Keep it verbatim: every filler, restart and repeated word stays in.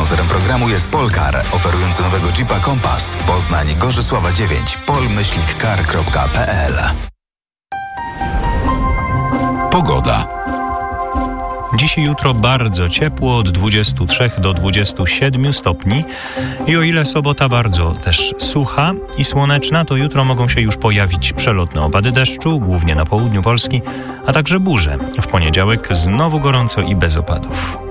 Sponsorem programu jest Polkar, oferujący nowego Jeepa Compass. Poznań, Gorzysława dziewięć, pol myślnik kar kropka p l. Pogoda. Dziś i jutro bardzo ciepło, od dwudziestu trzech do dwudziestu siedmiu stopni. I o ile sobota bardzo też sucha i słoneczna, to jutro mogą się już pojawić przelotne opady deszczu, głównie na południu Polski, a także burze. W poniedziałek znowu gorąco i bez opadów.